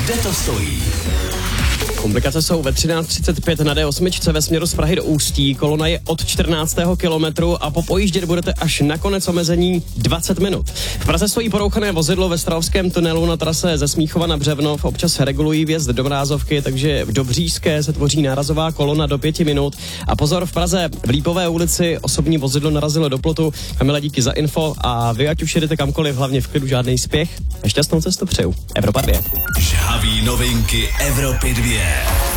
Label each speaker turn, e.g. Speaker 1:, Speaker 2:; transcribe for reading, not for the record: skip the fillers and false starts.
Speaker 1: Kde to stojí?
Speaker 2: Komplikace jsou ve 13:35 na D8 ve směru z Prahy do Ústí. Kolona je od 14. kilometru a popojíždět budete až na konec omezení 20 minut. V Praze stojí porouchané vozidlo ve Strahovském tunelu na trase ze Smíchova na Břevnov. Občas regulují vjezd do Mrázovky, takže v Dobříšské se tvoří nárazová kolona do 5 minut. A pozor, v Praze v Lípové ulici osobní vozidlo narazilo do plotu. Kamila, díky za info a vy, ať už jedete kamkoliv, hlavně v klidu, žádnej spěch. Šťastnou cestu přeju. Evropa 2.
Speaker 1: Žhavý novinky Evropy 2.